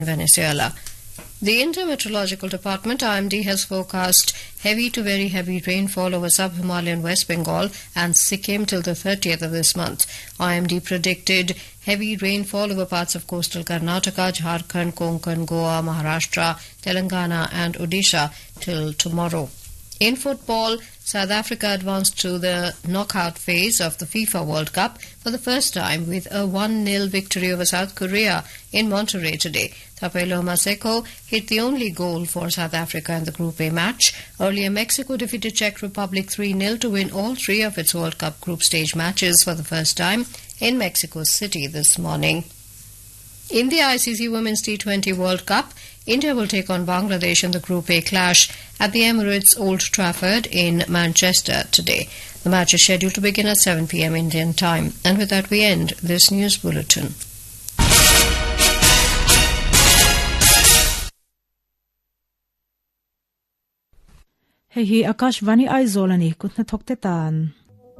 Venezuela. The Intermeteorological Department, IMD, has forecast heavy to very heavy rainfall over sub-Himalayan West Bengal and Sikkim till the 30th of this month. IMD predicted heavy rainfall over parts of coastal Karnataka, Jharkhand, Konkan, Goa, Maharashtra, Telangana and Odisha till tomorrow. In football, South Africa advanced to the knockout phase of the FIFA World Cup for the first time with a 1-0 victory over South Korea in Monterrey today. Thapelo Maseko hit the only goal for South Africa in the Group A match. Earlier, Mexico defeated Czech Republic 3-0 to win all three of its World Cup group stage matches for the first time in Mexico City this morning. In the ICC Women's T20 World Cup, India will take on Bangladesh in the Group A clash at the Emirates Old Trafford in Manchester today. The match is scheduled to begin at 7 p.m. Indian time. And with that, we end this news bulletin. Hei Akashvani Aizolani Kutna Toktetan.